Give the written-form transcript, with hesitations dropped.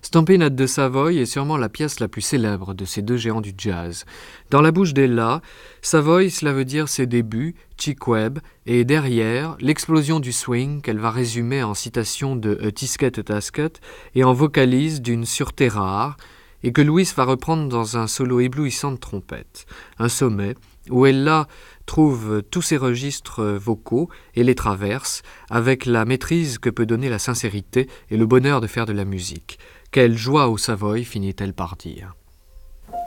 Stampin' at the Savoy est sûrement la pièce la plus célèbre de ces deux géants du jazz. Dans la bouche d'Ella, Savoy, cela veut dire ses débuts, Chick Webb, et derrière, l'explosion du swing qu'elle va résumer en citation de A Tisket a Tasket et en vocalise d'une sûreté rare, et que Louis va reprendre dans un solo éblouissant de trompette. Un sommet où Ella trouve tous ses registres vocaux et les traverse avec la maîtrise que peut donner la sincérité et le bonheur de faire de la musique. Quelle joie au Savoy, finit-elle par dire.